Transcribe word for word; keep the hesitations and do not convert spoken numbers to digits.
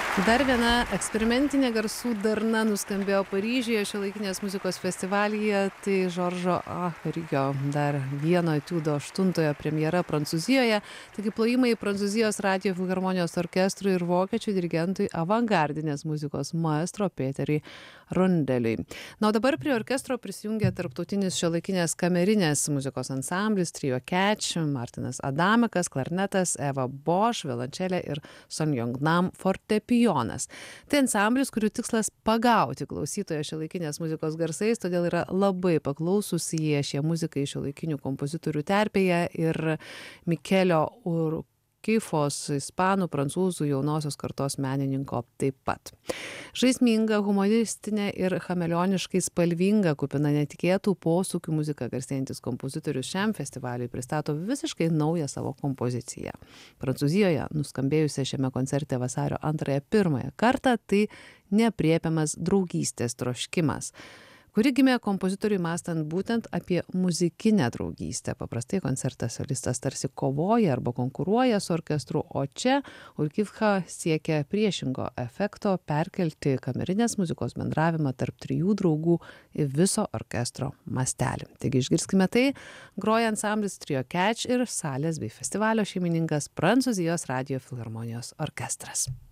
Dar viena eksperimentinė garsų darna nuskambėjo Paryžiuje šiuolaikinės muzikos festivalyje. Tai Žoržo Acherjo dar vieno etiudo aštuntojo premjera Prancūzijoje. Taigi plojimai Prancūzijos radijo filharmonijos orkestrui ir vokiečių dirigentui avangardinės muzikos maestro Peteriui Rundeliui. Na, o dabar prie orkestro prisijungė tarptautinis šiuolaikinės kamerinės muzikos ansamblis Trio Catch, Martinas Adamekas, klarnetas, Eva Bosch, violončelė ir Son Jongnam fortepijonas. Tai ansamblis, kurių tikslas pagauti klausytoją šiuolaikinės muzikos garsais, todėl yra labai paklausūs jie šie muzikai šiuolaikinių kompozitorių terpėje ir Mikelio Urkifos, ispanų, prancūzų jaunosios kartos menininko taip pat. Žaisminga, humoristinė ir chameleoniškai spalvinga, kupina netikėtų posūkių muzika garsėjantis kompozitorius šiam festivaliui pristato visiškai naują savo kompoziciją. Prancūzijoje nuskambėjusią šiame koncerte vasario antrąją pirmąją kartą tai neaprėpiamas draugystės troškimas, kuri gimė kompozitoriui mąstant būtent apie muzikinę draugystę. Paprastai koncertas solistas tarsi kovoja arba konkuruoja su orkestru, o čia Urkifa siekia priešingo efekto perkelti kamerinės muzikos bendravimą tarp trijų draugų į viso orkestro mastelį. Taigi išgirskime tai, groja ansamblis Trio Catch ir salės bei festivalio šeimininkas Prancūzijos radijo filharmonijos orkestras.